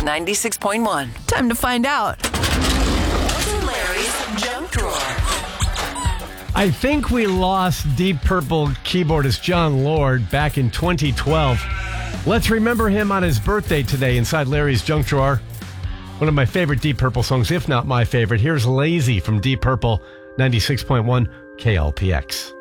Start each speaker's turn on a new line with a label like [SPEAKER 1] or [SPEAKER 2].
[SPEAKER 1] 96.1.
[SPEAKER 2] Time to find out.
[SPEAKER 1] What's in Larry's junk drawer?
[SPEAKER 3] I think we lost Deep Purple keyboardist John Lord back in 2012. Let's remember him on his birthday today inside Larry's junk drawer. One of my favorite Deep Purple songs, if not my favorite. Here's Lazy from Deep Purple, 96.1 KLPX.